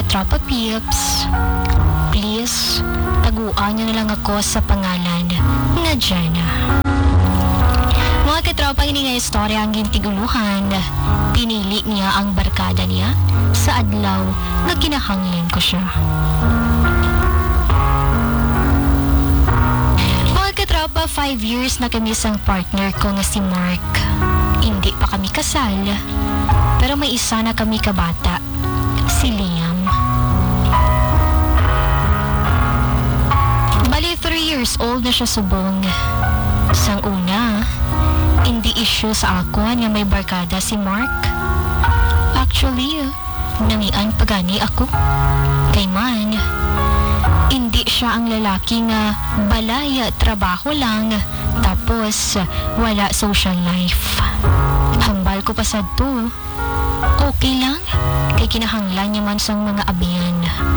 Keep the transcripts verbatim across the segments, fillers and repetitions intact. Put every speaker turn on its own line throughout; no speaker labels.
katropa peeps, please, taguan niyo na lang ako sa pangalan nga Jana. Mga katropa, ini nga istorya ang gintiguluhan. Pinili niya ang barkada niya sa adlaw na kinahanglan ko siya. Mga katropa, five years na kami sang partner ko nga si Mark. Hindi pa kami kasal, pero may isa na kami kabata, si Liam. Bali, three years old na siya subong. Sang una, hindi issue sa ako nga may barkada si Mark. Actually, nangian pagani ako. Kay man, hindi siya ang lalaki nga balay, trabaho lang, tapos wala social life. Hambal ko pa sa to. Okay lang, kay kinahanglan niya man sang mga abiyan.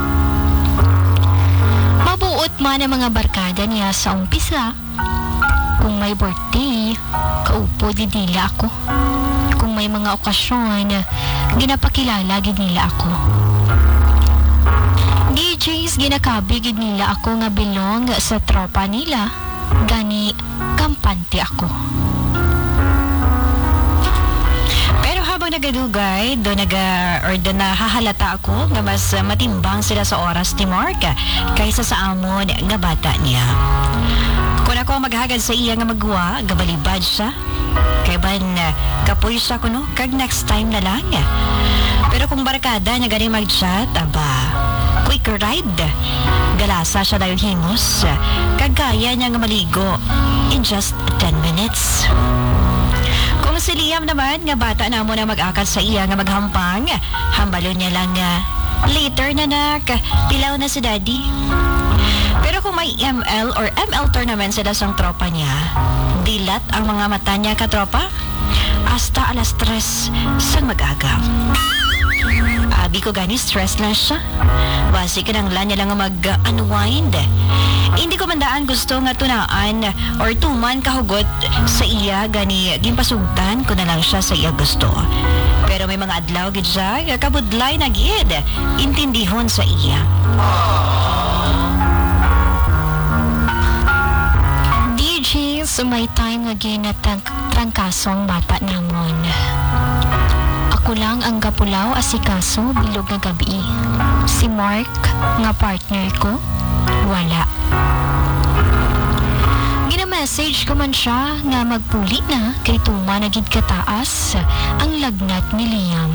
Mabuot man ang mga barkada niya sa umpisa. Kung may birthday, kaupo di nila ako. Kung may mga okasyon, ginapakilala gid nila ako. D Js ginakabi gid nila ako nga belong sa tropa nila. Gani, kampante ako. Pero habang nagadugay, do naga or do nahahalata ako nga mas matimbang sila sa oras ni Mark kaysa sa amon nga bata niya. Kung ako maghagad sa iya nga magwa, gabalibad siya. Kaya ban, kapoy siya ko no, kag next time na lang. Pero kung barkada niya galing mag-chat, aba, quick ride. Galasa siya dahil himos. Kagaya niya nga maligo in just ten minutes. Kung si Liam naman, nga bata na mo na mag-akad sa iya nga maghampang, hambalo niya lang nga, later na nak, pilaw na si daddy. Pero kung may M L or M L tournament sila sang tropa niya, dilat ang mga mata niya katropa, hasta alas tres sang mag-aga. Abi ko gani stress lang siya. Basi kinanglan niya lang mag-unwind. Hindi ko mandaan gusto nga tunaan or tuman kahugot sa iya gani gimpasugtan ko na lang siya sa iya gusto. Pero may mga adlaw gid siya kabudlay na gid intindihon sa iya. D Js, may time nga ginatang trangkasong bata namon. Ako lang ang gapulaw asikaso bilog nga gabi. Si Mark nga partner ko, wala. Gina-message ko man siya nga magpuli na kay tuma na gid kataas ang lagnat ni Liam.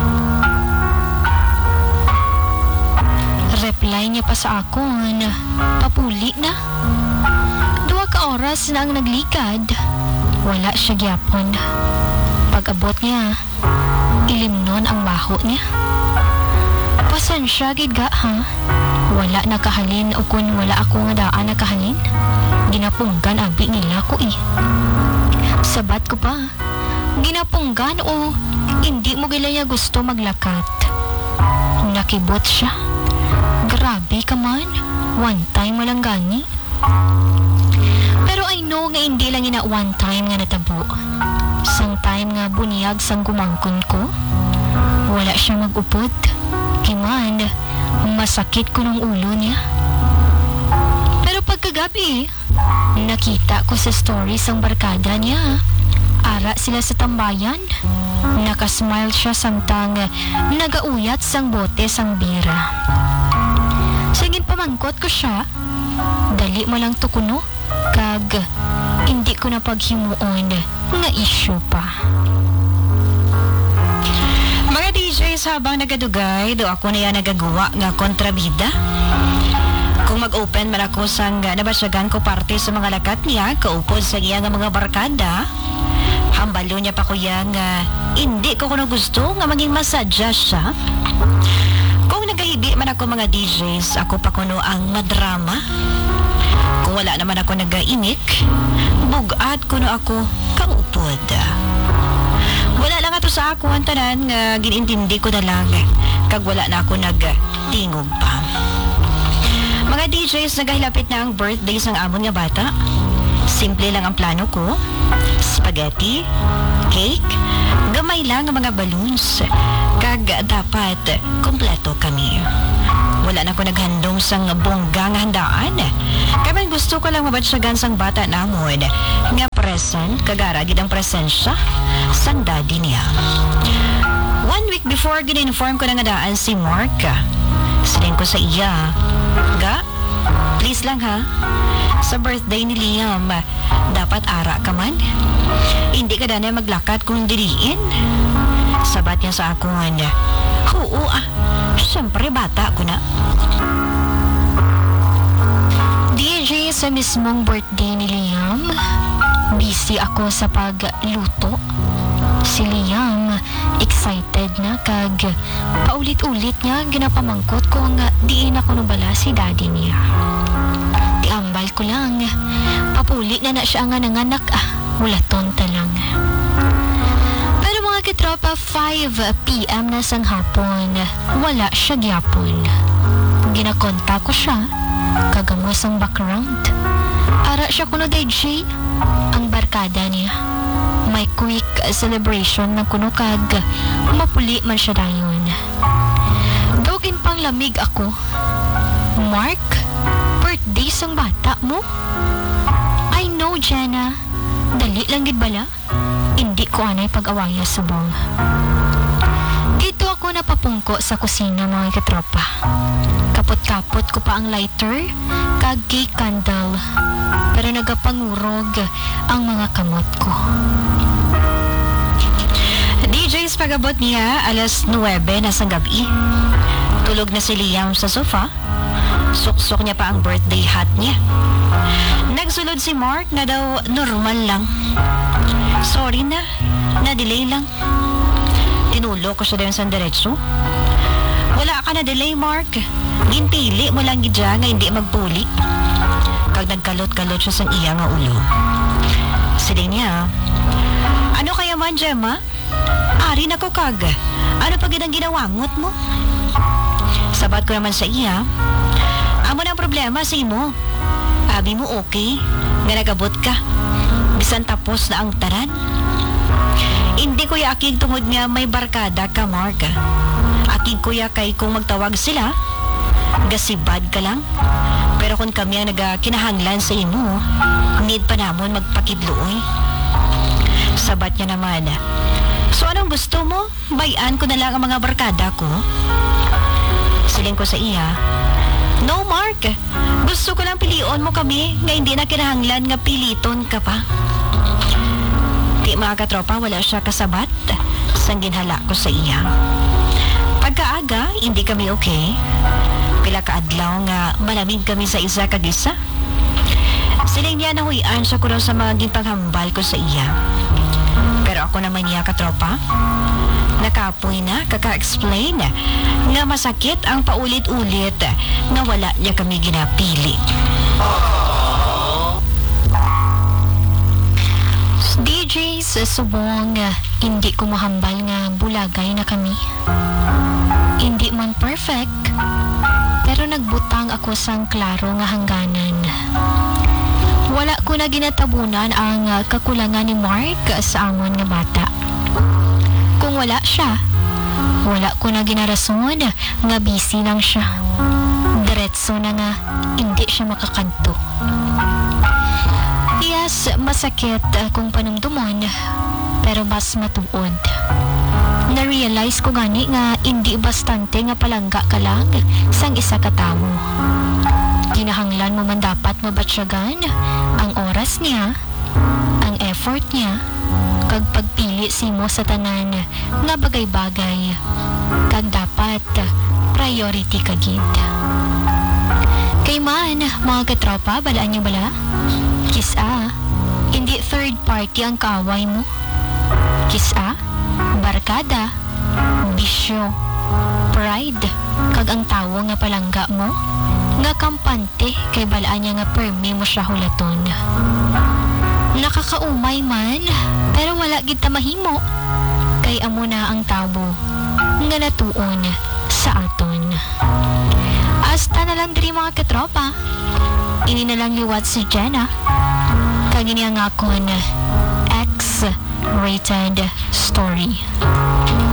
Reply niya pa sa akon, papuli na. Dua ka oras na ang naglikad, wala siya gyapon. Pag-abot niya, ilimnon ang baho niya. Pasensya gid ga ha. Wala nakahalin o kun wala ako nga daan nakahalin. Ginapunggan abi nila ko eh. Sabat ko pa. Ginapunggan o hindi mo gilaya gusto maglakat. Nakibot siya. Grabe ka man. One time malang gani. Pero I know nga hindi lang ina one time nga natabo. Sang time nga buniyag sang gumangkon ko, wala siya mag-upod. Kiman, masakit ko ng ulo niya. Pero pagkagabi, nakita ko sa story sang barkada niya. Ara sila sa tambayan. Nakasmile siya samtang nagauyat sang bote sang bira. Sagin pamangkot ko siya, dali mo lang tukuno, kag hindi ko na paghimuon nga issue pa. Mga D Js, habang nagadugay, do ako na yan nagagawa nga kontrabida. Kung mag-open man ako sang nabasyagan ko parte sa mga lakat niya, kaupod sa iya nga mga barkada, hambalo niya pa ko yan nga hindi ko kuno gusto nga maging masadya siya. Kung nagahibi man ako mga D Js, ako pa kuno ang madrama. Kung wala naman ako nag-imik, bugat kuno ako kaupod. Wala lang ato sa ako ang tanan nga ginintindi ko na lang kag wala na ako nagtingog pa. Mga D Js, nagahilapit na ang birthday sang amon nga bata. Simple lang ang plano ko. Spaghetti, cake, gamay Gamay lang ang mga balloons. Kag dapat kompleto kami. Wala na ko naghandong sang bonggang handaan. Kaya gusto ko lang mabatsyagan sang bata namon nga present, kagara gid ang presensya sang daddy niya. One week before, gin-inform ko na nga daan si Mark. Siling ko sa iya, ga, please lang ha, sa birthday ni Liam, dapat ara ka man. Hindi ka na maglakad kung diliin. Sabat niya sa akon, oo ah, syempre bata ko na.
D J, sa mismong birthday ni Liam, busy ako sa pagluto. Si Liam, excited na kag paulit-ulit niya ginapamangkot kung diin ako nubala si daddy niya. Tiambal ko lang, papuli na na siya nga nanganak ah, wala tonta lang. Pero mga kitropa, five p m na sang hapon, wala siya gyapon. Ginakonta ko siya, kagamos ang background. Ara siya kuno D J, ang barkada niya. May quick celebration na kuno kag mapuli man siya dayon. Dogin pang lamig ako. Mark, birthday sang bata mo? I know, Jenna. Dali lang gid bala. Hindi ko anay pag-awaya subong. Dito ako napapungko sa kusina mga katropa. Kapot-kapot ko pa ang lighter kag cake candle. Pero nagapangurog ang mga kamot ko.
D J's pagabot niya alas nuwebe na sang gabi. Tulog na si Liam sa sofa. Suksok niya pa ang birthday hat niya. Nagsulod si Mark na daw normal lang. Sorry na, na-delay lang. Tinulo ko siya daw sa diretso. Wala ka na delay, Mark. Ginpili mo lang gidya nga hindi magpuli. Kag nagkalot-kalot siya sa iya nga ulo. Sige niya, ano kaya man, Gemma? Ari na ko kag. Ano pa gid ang ginawangot mo? Sabat ko naman sa iya, amo na ang problema sa imo. Abi mo okay, nga nagabot ka. Bisan tapos na ang taran. Hindi ko yakig tungod nga may barkada ka, Mark. Akig ko yakay kung magtawag sila, gasibad ka lang. Pero kung kami ang nagakinahanglan sa imo, need pa namon magpakidlooy. Sabat niya naman, so anong gusto mo? Bayan ko na lang ang mga barkada ko? Siling ko sa iya, no, Mark. Gusto ko lang pilion mo kami nga hindi na kinahanglan nga piliton ka pa. Di mga katropa, wala siya kasabat sang ginhala ko sa iya. Pagkaaga, hindi kami okay. Pila ka adlaw nga malamig kami sa isa kag isa. Siling niya nahuyan siya ko sa mga ginpanghambal ko sa iya. Pero ako naman niya katropa, nakapoy na kaka-explain nga masakit ang paulit-ulit nga wala niya kami ginapili.
D J, sa subong, hindi ko mahambal nga bulagay na kami. Hindi man perfect, pero nagbutang ako sang klaro nga hangganan. Wala ko na ginatabunan ang kakulangan ni Mark sa amon nga bata. Kung wala siya, wala ko na ginarason nga busy lang siya. Diretso na nga, hindi siya makakanto. Yes, masakit kung panumdumon, pero mas matuod. Na-realize ko gani nga hindi bastante nga palangga ka lang sang isa ka tao. Ginahanglan mo man dapat mabatsyagan ang oras niya, ang effort niya, kag pagpili simo sa tanan nga bagay-bagay, kag dapat priority ka gid. Kay man, mga katropa, balaan niyo bala? Kisa, hindi third party ang kaaway mo. Kisa, barkada, bisyo, pride, kag ang tawo nga palangga mo, nga kampante kay balaan niya nga permi mo siya hulaton. Nakakaumay man, pero wala gid ta mahimo. Kay amo na ang tawo nga natuon sa aton. Hasta na lang diri mga katropa. Ini na lang liwat si Jenna. Kagini ang akon ex rated story.